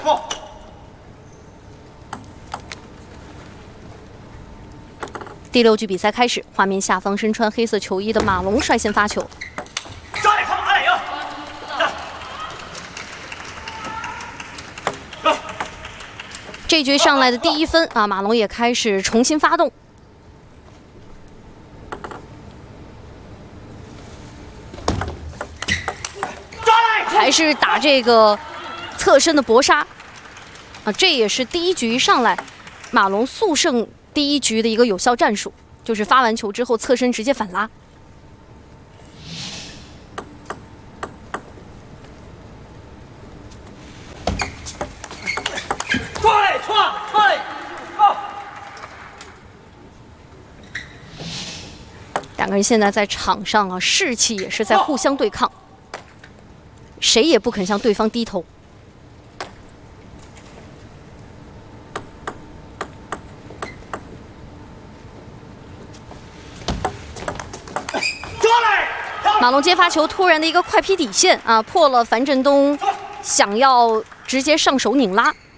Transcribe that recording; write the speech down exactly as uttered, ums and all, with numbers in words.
第六局比赛开始，画面下方身穿黑色球衣的马龙率先发球。 上来，看马来赢。 这局上来的第一分啊，马龙也开始重新发动。还是打这个侧身的搏杀啊，这也是第一局上来马龙速胜第一局的一个有效战术，就是发完球之后侧身直接反拉。 快创快好！ 两个人现在在场上啊，士气也是在互相对抗，谁也不肯向对方低头。马龙接发球，突然的一个快劈底线啊，破了樊振东想要直接上手拧拉。